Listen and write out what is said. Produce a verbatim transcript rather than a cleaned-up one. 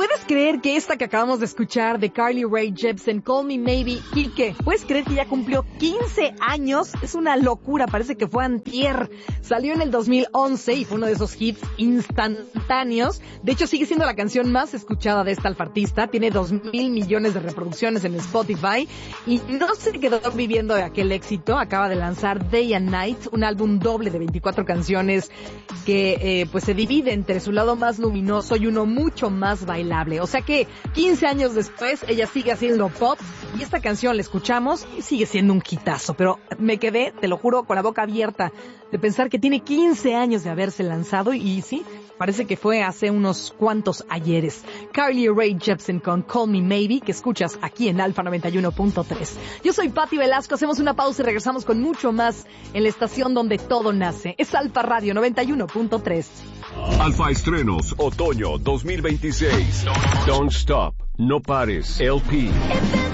¿Puedes creer que esta que acabamos de escuchar de Carly Rae Jepsen, Call Me Maybe, Quique, puedes creer que ya cumplió quince años? Es una locura, parece que fue antier. Salió en el dos mil once y fue uno de esos hits instantáneos. De hecho, sigue siendo la canción más escuchada de esta alfartista. Tiene dos mil millones de reproducciones en Spotify y no se quedó viviendo de aquel éxito. Acaba de lanzar Day and Night, un álbum doble de veinticuatro canciones que eh, pues se divide entre su lado más luminoso y uno mucho más bailable. O sea que quince años después ella sigue haciendo pop y esta canción la escuchamos y sigue siendo un hitazo. Pero me quedé, te lo juro, con la boca abierta de pensar que tiene quince años de haberse lanzado y, y sí, parece que fue hace unos cuantos ayeres. Carly Rae Jepsen con Call Me Maybe, que escuchas aquí en Alfa noventa y uno punto tres. Yo soy Pati Velasco, hacemos una pausa y regresamos con mucho más en la estación donde todo nace. Es Alfa Radio noventa y uno punto tres. Alfa Estrenos, otoño dos mil veintiséis. Don't Stop, No Pares, L P.